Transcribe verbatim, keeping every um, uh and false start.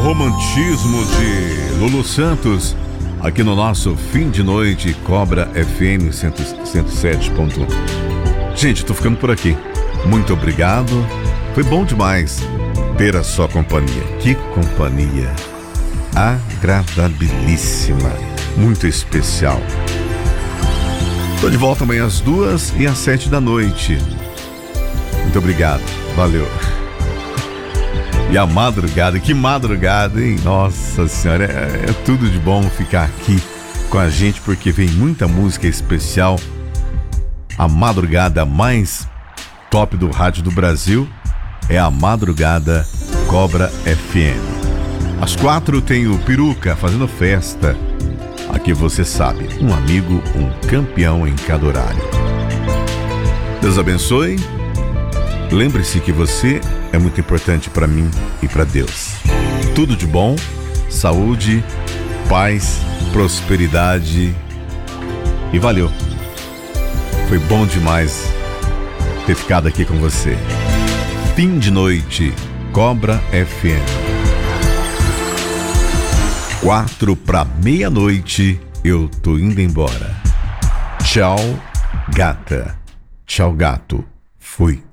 romantismo de Lulu Santos aqui no nosso fim de noite Cobra F M cento e sete ponto um. Gente, tô ficando por aqui. Muito obrigado. Foi bom demais ter a sua companhia. Que companhia agradabilíssima, muito especial. Tô de volta amanhã às duas e às sete da noite. Muito obrigado, valeu. E a madrugada, que madrugada, hein? Nossa Senhora, é, é tudo de bom ficar aqui com a gente, porque vem muita música especial. A madrugada mais top do rádio do Brasil é a madrugada Cobra F M. Às quatro tem o Peruca fazendo festa. Aqui você sabe, um amigo, um campeão em cada horário. Deus abençoe. Lembre-se que você é muito importante para mim e para Deus. Tudo de bom, saúde, paz, prosperidade e valeu. Foi bom demais ter ficado aqui com você. Fim de noite, Cobra F M. Quatro para meia-noite, eu tô indo embora. Tchau, gata. Tchau, gato. Fui.